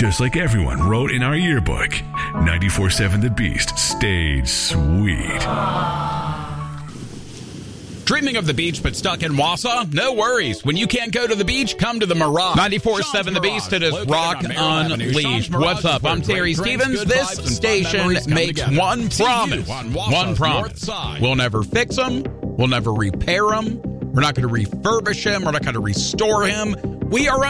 Just like everyone wrote in our yearbook, 94.7 The Beast stayed sweet. Dreaming of the beach but stuck in Wausau? No worries. When you can't go to the beach, come to the Mirage. 94.7 The Beast, it is Rock Unleashed. What's up? I'm Terry Stevens. This station makes one promise. One promise. We'll never fix them. We'll never repair them. We're not going to refurbish him. We're not going to restore him. We are